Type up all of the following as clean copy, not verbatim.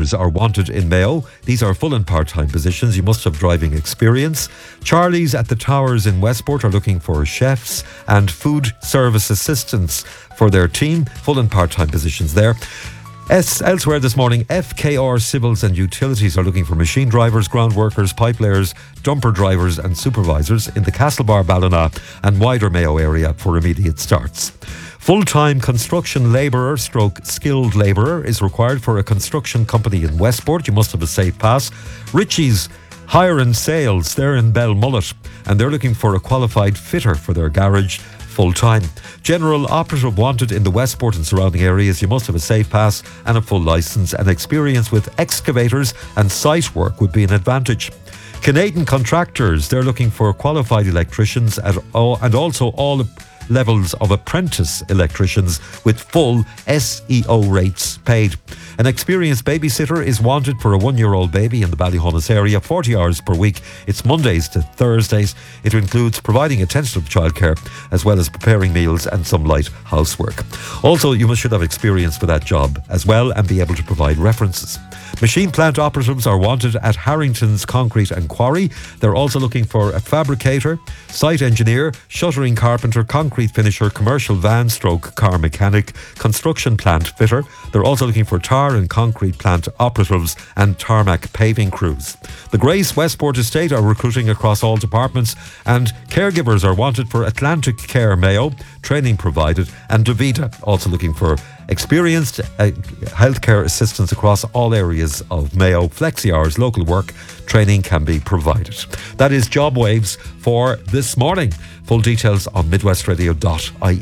drivers are wanted in Mayo. These are full and part-time positions. You must have driving experience. Charlie's at the Towers in Westport are looking for chefs and food service assistants for their team. Full and part-time positions there. Elsewhere this morning, FKR Civils and Utilities are looking for machine drivers, ground workers, pipe layers, dumper drivers and supervisors in the Castlebar, Ballina and wider Mayo area for immediate starts. Full-time construction labourer / skilled labourer is required for a construction company in Westport. You must have a safe pass. Richie's Hire and Sales, they're in Belmullet, and they're looking for a qualified fitter for their garage full-time. General operative wanted in the Westport and surrounding areas. You must have a safe pass and a full licence, and experience with excavators and site work would be an advantage. Canadian contractors, they're looking for qualified electricians and also all levels of apprentice electricians with full SEO rates paid. An experienced babysitter is wanted for a 1-year-old baby in the Ballyhonus area, 40 hours per week. It's Mondays to Thursdays. It includes providing attentive childcare as well as preparing meals and some light housework. Also, you should have experience for that job as well and be able to provide references. Machine plant operatives are wanted at Harrington's Concrete and Quarry. They're also looking for a fabricator, site engineer, shuttering carpenter, concrete finisher, commercial van / car mechanic, construction plant fitter. They're also looking for tar and concrete plant operatives and tarmac paving crews. The Grace Westport Estate are recruiting across all departments, and caregivers are wanted for Atlantic Care Mayo, training provided, and Davida also looking for experienced healthcare assistants across all areas of Mayo. Flexi hours, local work, training can be provided. That is Job Waves for this morning. Full details on midwestradio.ie.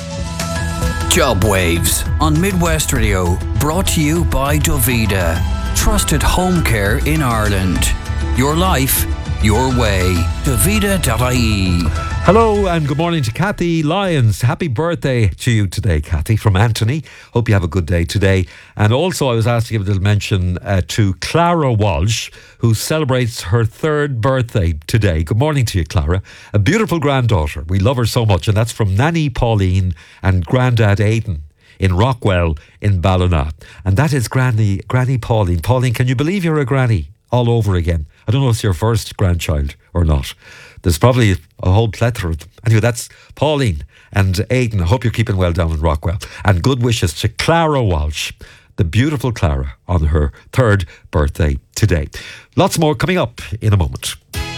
Job Waves on Midwest Radio, brought to you by Davida. Trusted home care in Ireland. Your life, your way. Davida.ie. Hello and good morning to Kathy Lyons. Happy birthday to you today, Kathy, from Anthony. Hope you have a good day today. And also I was asked to give a little mention to Clara Walsh, who celebrates her 3rd birthday today. Good morning to you, Clara. A beautiful granddaughter. We love her so much. And that's from Nanny Pauline and Grandad Aidan in Rockwell in Ballina. And that is Granny Pauline. Pauline, can you believe you're a granny all over again? I don't know if it's your first grandchild or not. There's probably a whole plethora of them. Anyway, that's Pauline and Aidan. I hope you're keeping well down in Rockwell. And good wishes to Clara Walsh, the beautiful Clara, on her 3rd birthday today. Lots more coming up in a moment.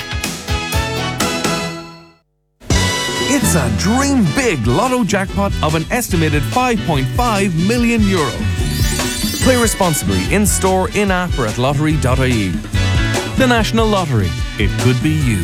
It's a dream big lotto jackpot of an estimated €5.5 million. Play responsibly in store, in app or at lottery.ie. The National Lottery. It could be you.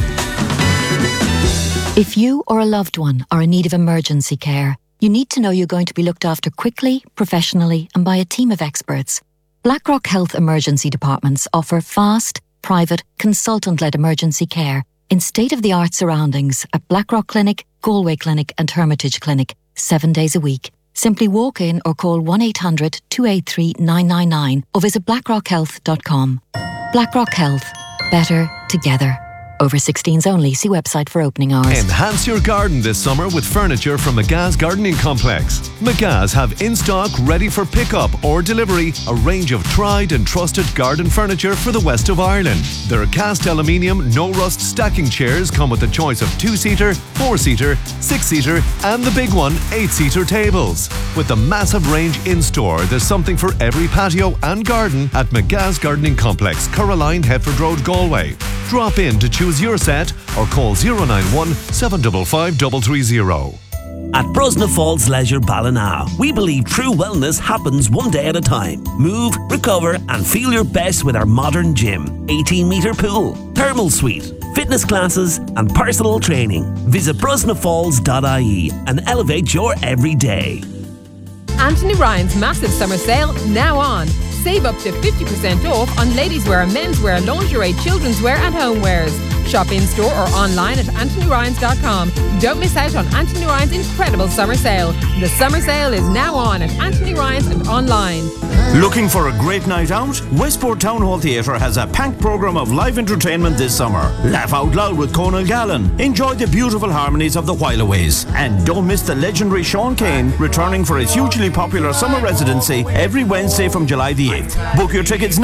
If you or a loved one are in need of emergency care, you need to know you're going to be looked after quickly, professionally and by a team of experts. Blackrock Health Emergency Departments offer fast, private, consultant-led emergency care in state-of-the-art surroundings at Blackrock Clinic, Galway Clinic and Hermitage Clinic, 7 days a week. Simply walk in or call 1-800-283-999 or visit blackrockhealth.com. Blackrock Health. Better together. Over 16s only. See website for opening hours. Enhance your garden this summer with furniture from McGah's Gardening Complex. McGah's have in stock, ready for pickup or delivery, a range of tried and trusted garden furniture for the west of Ireland. Their cast aluminium, no rust stacking chairs come with a choice of 2-seater, 4-seater, 6-seater and the big one, 8-seater tables. With the massive range in store, there's something for every patio and garden at McGah's Gardening Complex, Caroline, Hetford Road, Galway. Drop in to choose your set or call 091 755 330. At Brosna Falls Leisure Ballina, we believe true wellness happens one day at a time. Move, recover and feel your best with our modern gym, 18-metre pool, thermal suite, fitness classes and personal training. Visit brosnafalls.ie and elevate your everyday. Anthony Ryan's massive summer sale now on. Save up to 50% off on ladies' wear, men's wear, lingerie, children's wear and homewares. Shop in store or online at anthonyryans.com. Don't miss out on Anthony Ryan's incredible summer sale. The summer sale is now on at Anthony Ryan's and online. Looking for a great night out? Westport Town Hall Theatre has a packed programme of live entertainment this summer. Laugh out loud with Conal Gallen. Enjoy the beautiful harmonies of the Whileaways. And don't miss the legendary Sean Kane returning for his hugely popular summer residency every Wednesday from July the 8th. Book your tickets now.